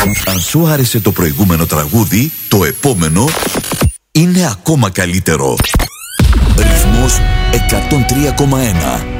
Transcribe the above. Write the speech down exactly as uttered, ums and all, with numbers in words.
Αν σου άρεσε το προηγούμενο τραγούδι, το επόμενο είναι ακόμα καλύτερο. Ρυθμός εκατόν τρία κόμμα ένα.